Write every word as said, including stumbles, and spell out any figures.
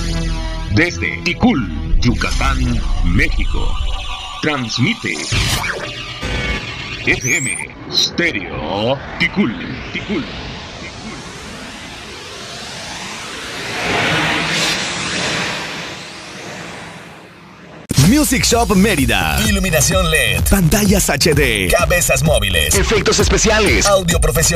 Desde Ticul, Yucatán, México. Transmite F M Stereo Ticul, Ticul. Music Shop Mérida. Iluminación L E D. Pantallas H D. Cabezas móviles. Efectos especiales. Audio profesional.